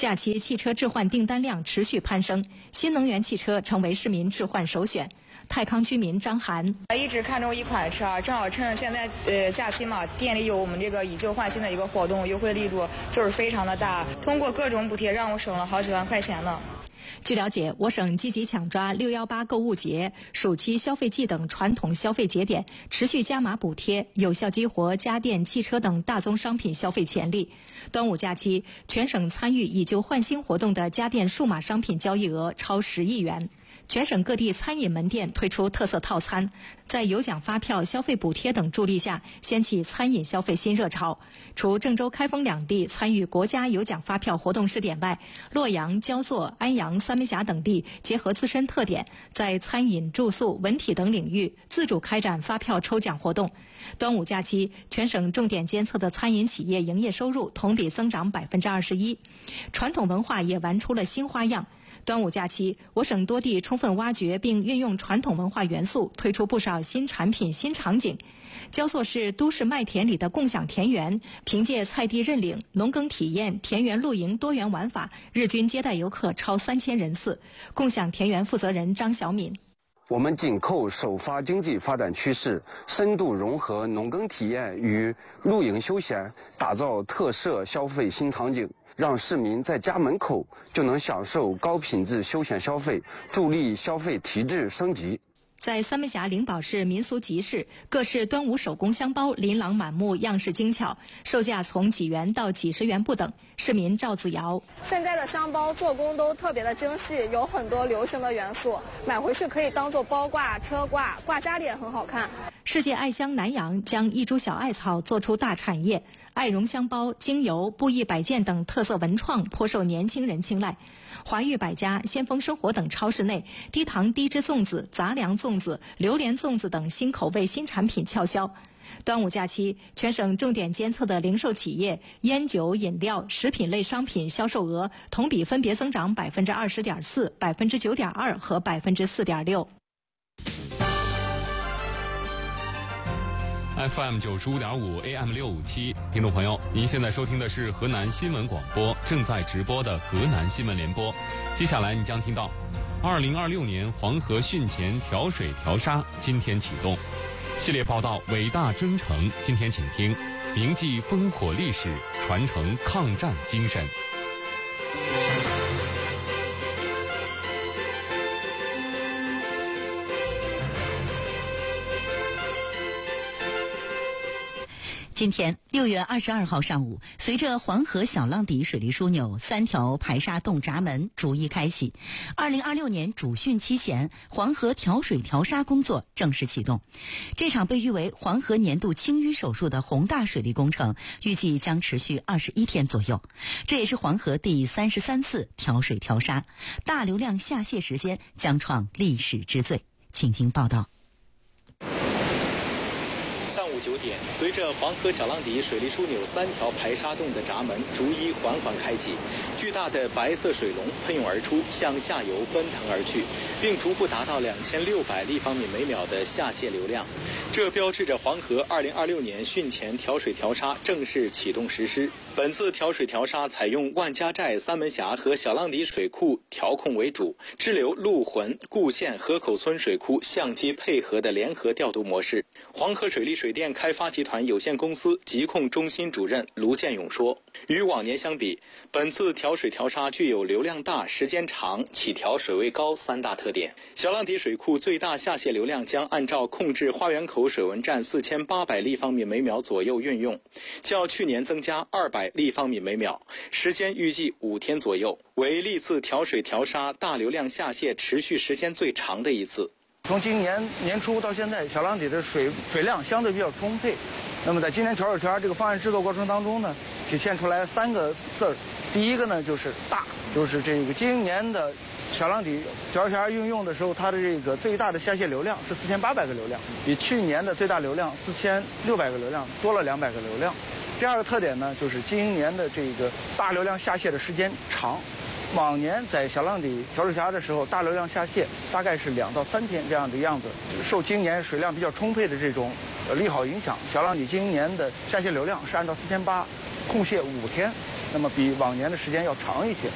假期汽车置换订单量持续攀升，新能源汽车成为市民置换首选。太康居民张涵一直看中一款车，正好趁着现在假期嘛，店里有我们这个以旧换新的一个活动，优惠力度就是非常的大，通过各种补贴让我省了好几万块钱呢。 据了解，我省积极抢抓618购物节、暑期消费季等传统消费节点，持续加码补贴，有效激活家电、汽车等大宗商品消费潜力。端午假期，全省参与以旧换新活动的家电数码商品交易额超10亿元。全省各地餐饮门店推出特色套餐，在有奖发票、消费补贴等助力下，掀起餐饮消费新热潮。除郑州、开封两地参与国家有奖发票活动试点外，洛阳、焦作、安阳、三门峡等地结合自身特点，在餐饮、住宿、文体等领域自主开展发票抽奖活动。端午假期，全省重点监测的餐饮企业营业收入同比增长21%，传统文化也玩出了新花样。端午假期，我省多地充分挖掘并运用传统文化元素，推出不少新产品、新场景。焦作市都市麦田里的共享田园，凭借菜地认领、农耕体验、田园露营多元玩法，日均接待游客超3000人次。共享田园负责人张小敏。 我们紧扣首发经济发展趋势，深度融合农耕体验与露营休闲，打造特色消费新场景，让市民在家门口就能享受高品质休闲消费，助力消费提质升级。 在三门峡灵宝市民俗集市，各式端午手工香包琳琅满目，样式精巧，售价从几元到几十元不等。市民赵子瑶： 现在的香包做工都特别的精细，有很多流行的元素，买回去可以当做包挂、车挂，挂家里也很好看。 世界爱香南阳将一株小艾草做出大产业，艾绒香包、精油、布艺摆件等特色文创颇受年轻人青睐。华裕百家、先锋生活等超市内，低糖低脂粽子、杂粮粽子、榴莲粽子等新口味新产品翘销。端午假期，全省重点监测的零售企业烟酒、饮料、食品类商品销售额同比分别增长20.4%、9.2%和4.6%。 FM 95.5 AM 657，听众朋友，您现在收听的是河南新闻广播正在直播的河南新闻联播。接下来你将听到2026年黄河汛前调水调沙今天启动系列报道，伟大征程。今天请听铭记烽火历史，传承抗战精神。 今天6月22号上午，随着黄河小浪底水利枢纽3条排沙洞闸门逐一开启，2026年主汛期前，黄河调水调沙工作正式启动。这场被誉为黄河年度清淤手术的宏大水利工程，预计将持续21天左右。这也是黄河第33次调水调沙，大流量下泄时间将创历史之最。请听报道。 9点，随着黄河小浪底水利枢纽3条排沙洞的闸门逐一缓缓开启，巨大的白色水龙喷涌而出，向下游奔腾而去，并逐步达到2600立方米每秒的下泄流量。这标志着黄河2026年汛前调水调沙正式启动实施。本次调水调沙采用万家寨、三门峡和小浪底水库调控为主，支流陆浑、固县、河口村水库相机配合的联合调度模式。黄河水利水电开发集团有限公司疾控中心主任卢建勇说，与往年相比，本次调水调沙具有流量大、时间长、起调水位高3大特点。小浪底水库最大下泄流量将按照控制花园口水文站4800立方米每秒左右运用，较去年增加200立方米每秒，时间预计5天左右，为历次调水调沙大流量下泄持续时间最长的一次。 从今年年初到现在，小浪底的水量相对比较充沛。那么在今年调水调沙这个方案制作过程当中呢，体现出来3个字。第一个呢就是大，就是这个今年的小浪底调水调沙运用的时候，它的这个最大的下泄流量是4800个流量，比去年的最大流量4600个流量多了200个流量。第二个特点呢，就是今年的这个大流量下泄的时间长。往年在小浪底调水调沙的时候，大流量下泄大概是2到3天这样的样子。受今年水量比较充沛的这种利好影响，小浪底今年的下泄流量是按照4800控泄5天，那么比往年的时间要长一些。